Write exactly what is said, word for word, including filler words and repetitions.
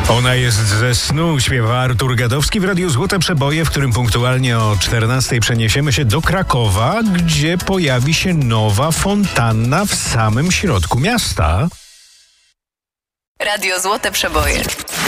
Ona jest ze snu, śpiewa Artur Gadowski w Radiu Złote Przeboje, w którym punktualnie o czternastej przeniesiemy się do Krakowa, gdzie pojawi się nowa fontanna w samym środku miasta. Radio Złote Przeboje.